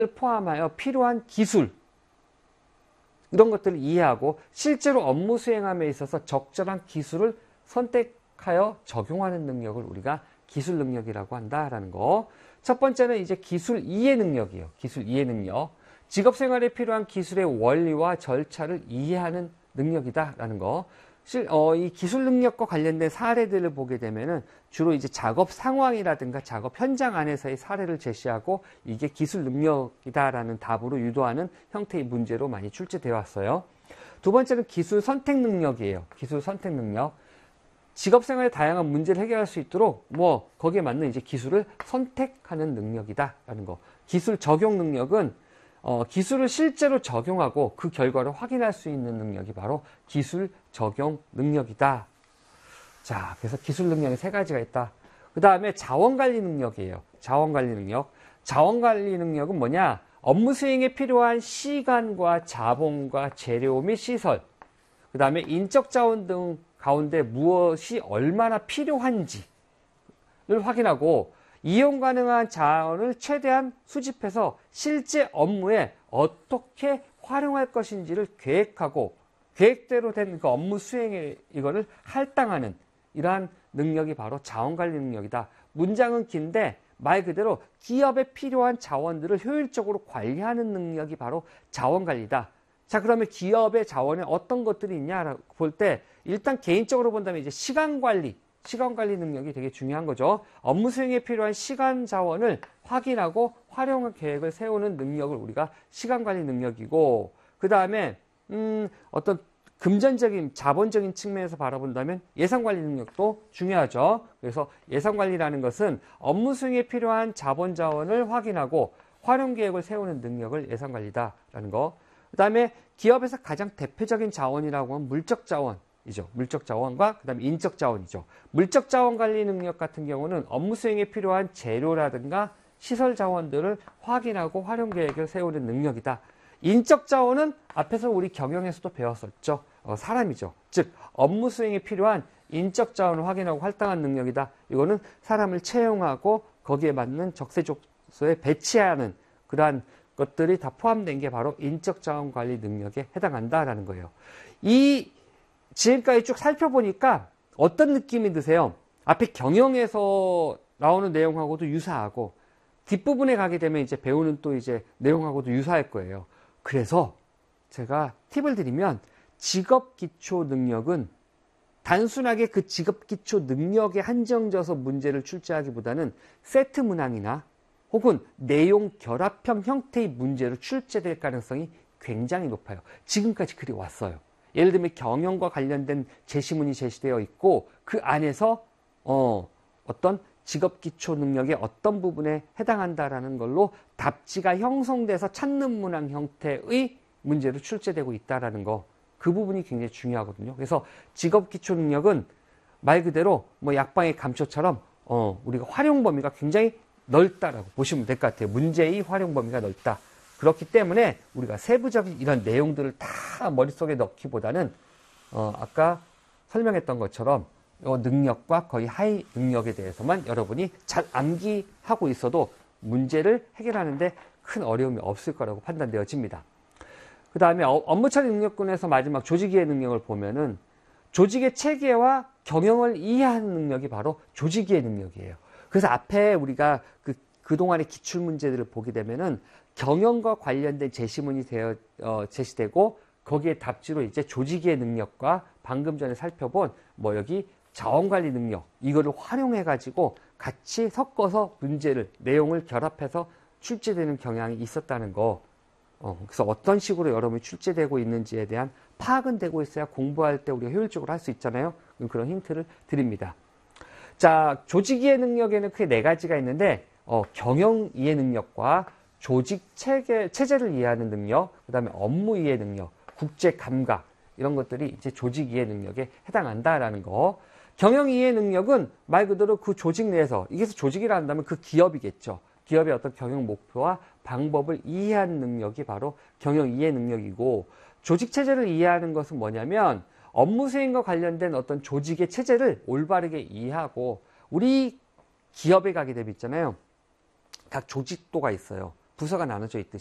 포함하여 필요한 기술 이런 것들을 이해하고 실제로 업무 수행함에 있어서 적절한 기술을 선택하여 적용하는 능력을 우리가 기술 능력이라고 한다라는 거. 첫 번째는 이제 기술 이해 능력이에요. 기술 이해 능력. 직업 생활에 필요한 기술의 원리와 절차를 이해하는 능력이다라는 거. 이 기술 능력과 관련된 사례들을 보게 되면은 주로 이제 작업 상황이라든가 작업 현장 안에서의 사례를 제시하고 이게 기술 능력이다라는 답으로 유도하는 형태의 문제로 많이 출제되어 왔어요. 두 번째는 기술 선택 능력이에요. 기술 선택 능력. 직업 생활의 다양한 문제를 해결할 수 있도록 거기에 맞는 이제 기술을 선택하는 능력이다라는 거. 기술 적용 능력은 기술을 실제로 적용하고 그 결과를 확인할 수 있는 능력이 바로 기술 적용 능력이다. 자, 그래서 기술 능력이 세 가지가 있다. 그 다음에 자원관리 능력이에요. 자원관리 능력. 자원관리 능력은 뭐냐? 업무 수행에 필요한 시간과 자본과 재료 및 시설, 그 다음에 인적 자원 등 가운데 무엇이 얼마나 필요한지를 확인하고 이용 가능한 자원을 최대한 수집해서 실제 업무에 어떻게 활용할 것인지를 계획하고 계획대로 된 그 업무 수행에 이거를 할당하는 이러한 능력이 바로 자원관리 능력이다. 문장은 긴데 말 그대로 기업에 필요한 자원들을 효율적으로 관리하는 능력이 바로 자원관리다. 자, 그러면 기업의 자원에 어떤 것들이 있냐라고 볼 때 일단 개인적으로 본다면 이제 시간관리 능력이 되게 중요한 거죠. 업무 수행에 필요한 시간 자원을 확인하고 활용 계획을 세우는 능력을 우리가 시간관리 능력이고, 그 다음에 어떤 금전적인 자본적인 측면에서 바라본다면 예산관리 능력도 중요하죠. 그래서 예산관리라는 것은 업무 수행에 필요한 자본 자원을 확인하고 활용 계획을 세우는 능력을 예산관리다라는 거. 그 다음에 기업에서 가장 대표적인 자원이라고 하면 물적 자원이죠. 물적 자원과 그 다음에 인적 자원이죠. 물적 자원 관리 능력 같은 경우는 업무 수행에 필요한 재료라든가 시설 자원들을 확인하고 활용 계획을 세우는 능력이다. 인적 자원은 앞에서 우리 경영에서도 배웠었죠. 사람이죠. 즉 업무 수행에 필요한 인적 자원을 확인하고 할당하는 능력이다. 이거는 사람을 채용하고 거기에 맞는 적재적소에 배치하는 그러한 것들이 다 포함된 게 바로 인적 자원 관리 능력에 해당한다라는 거예요. 이 지금까지 쭉 살펴보니까 어떤 느낌이 드세요? 앞에 경영에서 나오는 내용하고도 유사하고 뒷부분에 가게 되면 이제 배우는 또 이제 내용하고도 유사할 거예요. 그래서 제가 팁을 드리면 직업 기초 능력은 단순하게 그 직업 기초 능력에 한정져서 문제를 출제하기보다는 세트 문항이나 혹은 내용 결합형 형태의 문제로 출제될 가능성이 굉장히 높아요. 지금까지 그리 왔어요. 예를 들면 경영과 관련된 제시문이 제시되어 있고 그 안에서 어떤 직업 기초 능력의 어떤 부분에 해당한다라는 걸로 답지가 형성돼서 찾는 문항 형태의 문제로 출제되고 있다라는 거. 그 부분이 굉장히 중요하거든요. 그래서 직업 기초 능력은 말 그대로 약방의 감초처럼 우리가 활용 범위가 굉장히 넓다라고 보시면 될 것 같아요. 문제의 활용 범위가 넓다. 그렇기 때문에 우리가 세부적인 이런 내용들을 다 머릿속에 넣기보다는 아까 설명했던 것처럼 능력과 거의 하위 능력에 대해서만 여러분이 잘 암기하고 있어도 문제를 해결하는데 큰 어려움이 없을 거라고 판단되어집니다. 그 다음에 업무 처리 능력군에서 마지막 조직이해 능력을 보면은 조직의 체계와 경영을 이해하는 능력이 바로 조직이해 능력이에요. 그래서 앞에 우리가 그동안의 기출문제들을 보게 되면은 경영과 관련된 제시문이 제시되고 거기에 답지로 이제 조직이해 능력과 방금 전에 살펴본 여기 자원관리 능력 이거를 활용해 가지고 같이 섞어서 내용을 결합해서 출제되는 경향이 있었다는 거. 그래서 어떤 식으로 여러분이 출제되고 있는지에 대한 파악은 되고 있어야 공부할 때 우리가 효율적으로 할 수 있잖아요. 그런 힌트를 드립니다. 자, 조직 이해 능력에는 크게 네 가지가 있는데 경영 이해 능력과 조직 체제를 이해하는 능력, 그 다음에 업무 이해 능력, 국제 감각 이런 것들이 이제 조직 이해 능력에 해당한다라는 거. 경영 이해 능력은 말 그대로 그 조직 내에서 이게 조직이라 한다면 그 기업이겠죠. 기업의 어떤 경영 목표와 방법을 이해하는 능력이 바로 경영 이해 능력이고, 조직 체제를 이해하는 것은 뭐냐면 업무 수행과 관련된 어떤 조직의 체제를 올바르게 이해하고, 우리 기업에 가게 되면 있잖아요. 각 조직도가 있어요. 부서가 나눠져 있듯이